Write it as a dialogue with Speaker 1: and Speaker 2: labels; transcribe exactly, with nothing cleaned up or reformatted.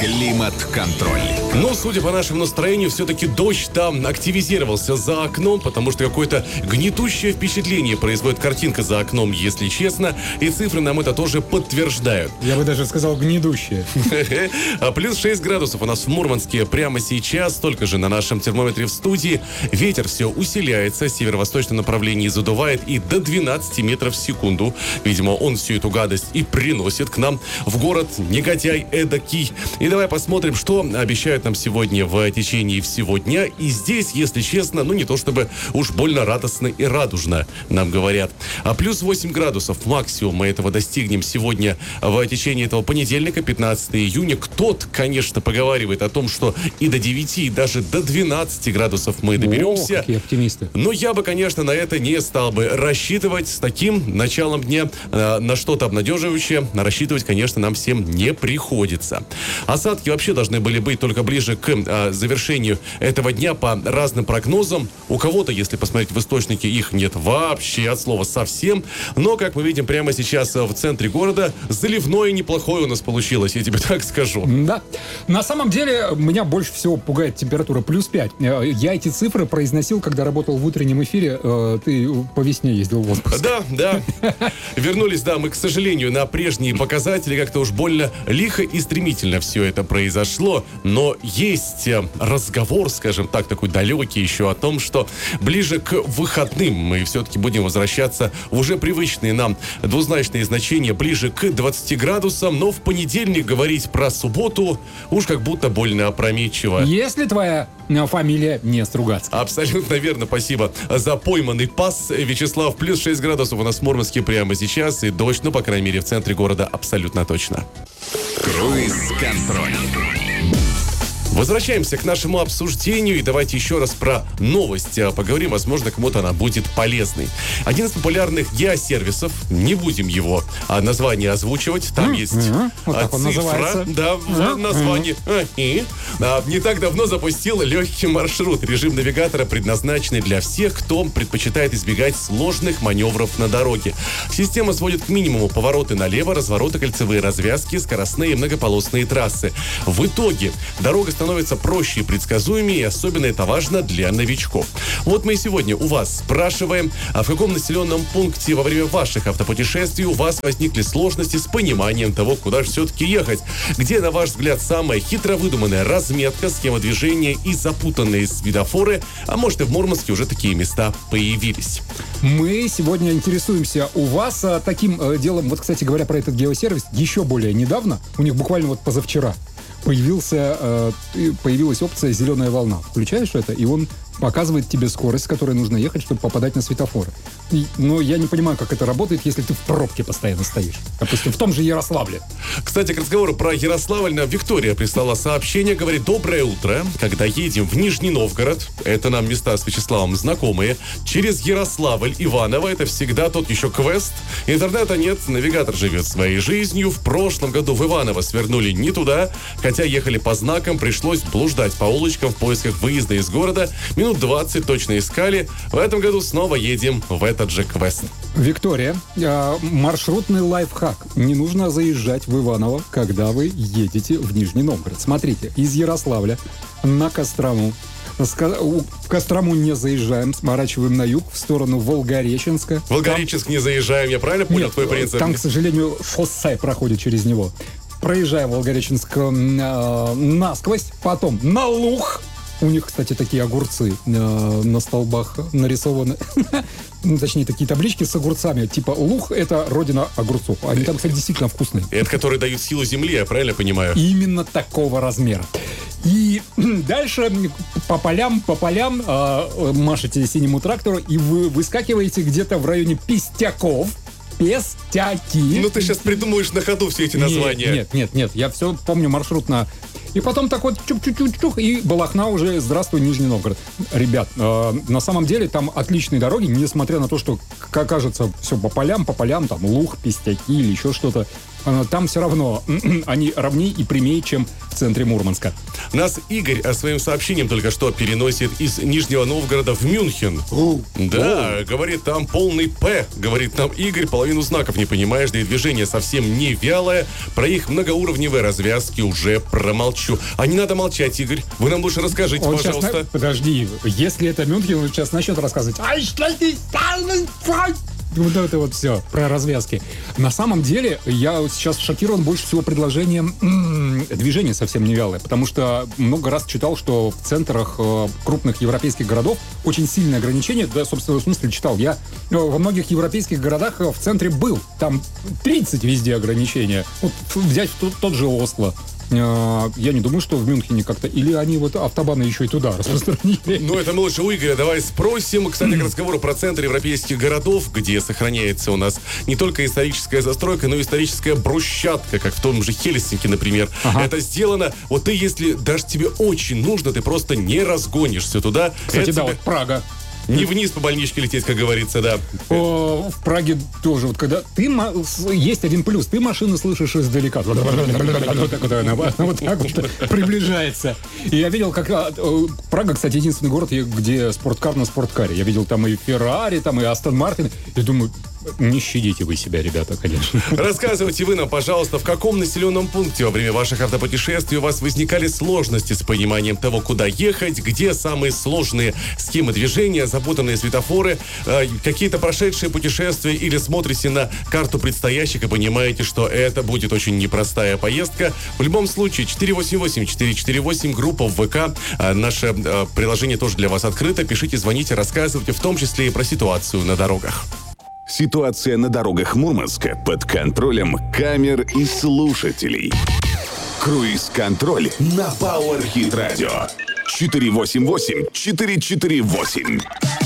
Speaker 1: Климат-контроль.
Speaker 2: Но, судя по нашему настроению, все-таки дождь там активизировался за окном, потому что какое-то гнетущее впечатление производит картинка за окном, если честно, и цифры нам это тоже подтверждают.
Speaker 3: Я бы даже сказал гнедущее.
Speaker 2: Плюс шесть градусов у нас в Мурманске прямо сейчас, столько же на нашем термометре в студии. Ветер все усиляется, северо-восточном направлении задувает и до двенадцати метров в секунду. Видимо, он всю эту гадость и приносит к нам в город, негодяй эдакий. И давай посмотрим, что обещают нам сегодня в течение всего дня. И здесь, если честно, ну не то чтобы уж больно радостно и радужно нам говорят. А плюс восемь градусов максимум мы этого достигнем сегодня в течение этого понедельника, пятнадцатого июня. Кто-то, конечно, поговаривает о том, что и до девяти, и даже до двенадцати градусов мы доберемся.
Speaker 3: О, какие оптимисты.
Speaker 2: Но я бы, конечно, на это не стал бы рассчитывать. С таким началом дня э, на что-то обнадеживающее рассчитывать, конечно, нам всем не приходится. Осадки вообще должны были быть только ближе к э, завершению этого дня по разным прогнозам. У кого-то, если посмотреть в источнике, их нет вообще от слова совсем. Но, как мы видим прямо сейчас в центре города, заливное неплохое у нас получилось, я тебе так скажу.
Speaker 3: Да. На самом деле, меня больше всего пугает температура плюс пять. Я эти цифры произносил, когда работал в утреннем эфире. Ты по весне ездил в отпуск.
Speaker 2: Да, да. Вернулись, да, мы, к сожалению, на прежние показатели. Как-то уж больно лихо и стремительно все это произошло. Но есть разговор, скажем так, такой далекий еще о том, что ближе к выходным мы все-таки будем возвращаться в уже привычные нам двузначные значения, ближе к двадцати градусам. Но в понедельник говорить про субботу уж как будто больно опрометчиво.
Speaker 3: Если твоя фамилия не Стругацкая.
Speaker 2: Абсолютно верно, спасибо за пойманный пас, Вячеслав. Плюс шесть градусов у нас в Мурманске прямо сейчас, и дождь, ну, по крайней мере, в центре города абсолютно точно.
Speaker 1: Круиз-контроль.
Speaker 2: Возвращаемся к нашему обсуждению, и давайте еще раз про новость поговорим. Возможно, кому-то она будет полезной. Один из популярных геосервисов, не будем его а, название озвучивать, там mm-hmm. есть mm-hmm.
Speaker 3: вот
Speaker 2: а,
Speaker 3: цифра,
Speaker 2: называется. Да, mm-hmm. в названии. Mm-hmm. А, не так давно запустил легкий маршрут. Режим навигатора, предназначенный для всех, кто предпочитает избегать сложных маневров на дороге. Система сводит к минимуму повороты налево, развороты, кольцевые развязки, скоростные и многополосные трассы. В итоге дорога становится проще и предсказуемее, и особенно это важно для новичков. Вот мы и сегодня у вас спрашиваем, а в каком населенном пункте во время ваших автопутешествий у вас возникли сложности с пониманием того, куда же все-таки ехать? Где, на ваш взгляд, самая хитро выдуманная разметка, схема движения и запутанные светофоры? А может, и в Мурманске уже такие места появились?
Speaker 3: Мы сегодня интересуемся у вас а, таким а, делом. Вот, кстати говоря, про этот геосервис еще более недавно, у них буквально вот позавчера, Появился, э, появилась опция «Зеленая волна». Включаешь это, и он показывает тебе скорость, с которой нужно ехать, чтобы попадать на светофоры. И, но я не понимаю, как это работает, если ты в пробке постоянно стоишь. Допустим, в том же Ярославле.
Speaker 2: Кстати, к разговору про Ярославль, нам Виктория прислала сообщение, говорит: доброе утро. Когда едем в Нижний Новгород, это нам места с Вячеславом знакомые, через Ярославль, Иваново, это всегда тот еще квест. Интернета нет, навигатор живет своей жизнью. В прошлом году в Иваново свернули не туда, хотя ехали по знакам, пришлось блуждать по улочкам в поисках выезда из города. Минут двадцать точно искали. В этом году снова едем в этот же квест.
Speaker 3: Виктория, э, маршрутный лайфхак. Не нужно заезжать в Иваново, когда вы едете в Нижний Новгород. Смотрите, из Ярославля на Кострому. В Кострому не заезжаем, сворачиваем на юг, в сторону Волгореченска.
Speaker 2: Волгореченск там... не заезжаем, я правильно понял
Speaker 3: Нет,
Speaker 2: твой принцип?
Speaker 3: Там, к сожалению, шоссе проходит через него. Проезжаем Волгореченск э, насквозь, потом на Луг. У них, кстати, такие огурцы э, на столбах нарисованы. Ну, точнее, такие таблички с огурцами. Типа, Луг — это родина огурцов. Они там, кстати, действительно вкусные.
Speaker 2: Это которые дают силу земли, я правильно понимаю?
Speaker 3: Именно такого размера. И дальше по полям, по полям э, машете синему трактору, и вы выскакиваете где-то в районе Пестяков. Пестяки.
Speaker 2: Ну, ты сейчас придумываешь на ходу все эти названия.
Speaker 3: Нет, нет, нет, нет. Я все помню маршрутно. И потом так вот чук-чук-чук-чук, и Балахна уже, здравствуй, Нижний Новгород. Ребят, э, на самом деле там отличные дороги, несмотря на то, что, как кажется, все по полям, по полям, там Луг, Пестяки или еще что-то. э, там все равно они ровнее и прямее, чем в центре Мурманска.
Speaker 2: Нас Игорь своим сообщением только что переносит из Нижнего Новгорода в Мюнхен.
Speaker 3: Оу.
Speaker 2: Да, Оу. говорит, там полный П. Говорит нам Игорь, половину знаков не понимаешь, да и движение совсем не вялое. Про их многоуровневые развязки уже промолчу. А не надо молчать, Игорь. Вы нам лучше расскажите,
Speaker 3: он
Speaker 2: пожалуйста.
Speaker 3: Сейчас, подожди, если это Мюнхен, он сейчас начнет рассказывать. Вот это вот все про развязки. На самом деле, я сейчас шокирован больше всего предложением м-м, движение совсем не вялое, потому что много раз читал, что в центрах э, крупных европейских городов очень сильное ограничение, да, собственно, в смысле читал. Я э, во многих европейских городах э, в центре был, там тридцать везде ограничения. Вот взять тот, тот же Осло. Я не думаю, что в Мюнхене как-то... Или они вот автобаны еще и туда распространили.
Speaker 2: Ну, это мы лучше у Игоря давай спросим. Кстати, к разговору про центр европейских городов, где сохраняется у нас не только историческая застройка, но и историческая брусчатка, как в том же Хельсинки, например. Ага. Это сделано... Вот ты, если даже тебе очень нужно, ты просто не разгонишься туда.
Speaker 3: Кстати,
Speaker 2: это
Speaker 3: да,
Speaker 2: тебе...
Speaker 3: вот Прага.
Speaker 2: Не вниз по больничке лететь, как говорится, да.
Speaker 3: О, в Праге тоже. Вот когда ты... Есть один плюс. Ты машину слышишь издалека. Вот так вот она вот так вот приближается. И я видел, как... Прага, кстати, единственный город, где спорткар на спорткаре. Я видел там и Феррари, там и Астон Мартин. И думаю... Не щадите вы себя, ребята, конечно.
Speaker 2: Рассказывайте вы нам, пожалуйста, в каком населенном пункте во время ваших автопутешествий у вас возникали сложности с пониманием того, куда ехать, где самые сложные схемы движения, запутанные светофоры, э, какие-то прошедшие путешествия, или смотрите на карту предстоящих и понимаете, что это будет очень непростая поездка. В любом случае, четыре восемь восемь четыре четыре восемь, группа в ВК, э, наше э, приложение тоже для вас открыто. Пишите, звоните, рассказывайте, в том числе и про ситуацию на дорогах.
Speaker 1: Ситуация на дорогах Мурманска под контролем камер и слушателей. Круиз-контроль на Power Hit Radio. четыре восемь восемь четыре четыре восемь.